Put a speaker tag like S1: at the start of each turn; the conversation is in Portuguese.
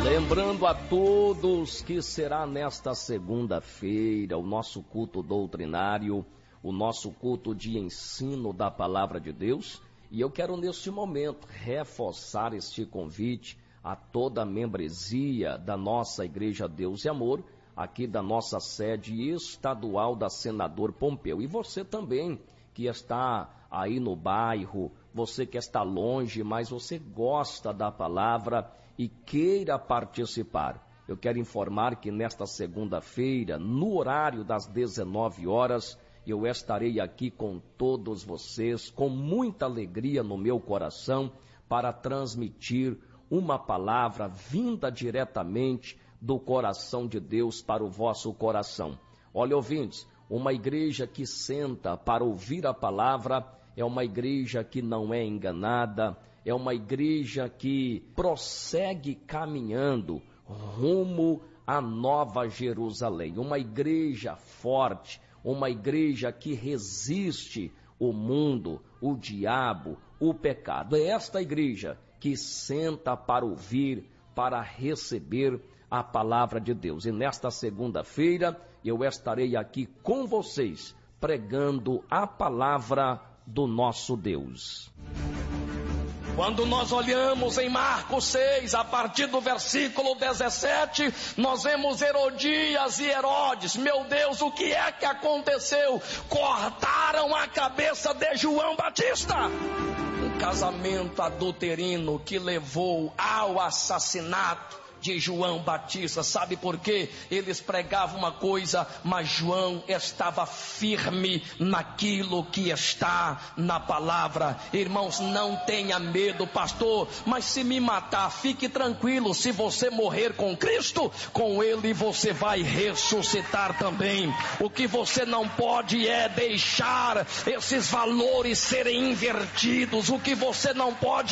S1: Lembrando a todos que será nesta segunda-feira o nosso culto doutrinário, o nosso culto de ensino da Palavra de Deus. E eu quero neste momento reforçar este convite a toda a membresia da nossa Igreja Deus e Amor, aqui da nossa sede estadual da Senador Pompeu. E você também que está aí no bairro, você que está longe, mas você gosta da palavra e queira participar. Eu quero informar que nesta segunda-feira, no horário das 19 horas, eu estarei aqui com todos vocês, com muita alegria no meu coração, para transmitir uma palavra vinda diretamente do coração de Deus para o vosso coração. Olha, ouvintes, uma igreja que senta para ouvir a palavra é uma igreja que não é enganada, é uma igreja que prossegue caminhando rumo à Nova Jerusalém, uma igreja forte, uma igreja que resiste o mundo, o diabo, o pecado. É esta igreja que senta para ouvir, para receber a palavra de Deus. E nesta segunda-feira eu estarei aqui com vocês, pregando a palavra do nosso Deus. Quando nós olhamos em Marcos 6, a partir do versículo 17, nós vemos Herodias e Herodes. Meu Deus, o que é que aconteceu? Cortaram a cabeça de João Batista. Um casamento adulterino que levou ao assassinato de João Batista. Sabe por quê? Eles pregavam uma coisa, mas João estava firme naquilo que está na palavra. Irmãos, não tenha medo, pastor, mas se me matar, fique tranquilo, se você morrer com Cristo, com Ele você vai ressuscitar também. O que você não pode é deixar esses valores serem invertidos. O que você não pode